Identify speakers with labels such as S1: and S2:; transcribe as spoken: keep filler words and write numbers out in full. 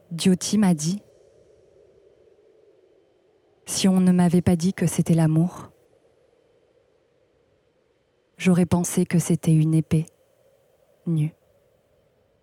S1: Dioti m'a dit, si on ne m'avait pas dit que c'était l'amour, j'aurais pensé que c'était une épée nue.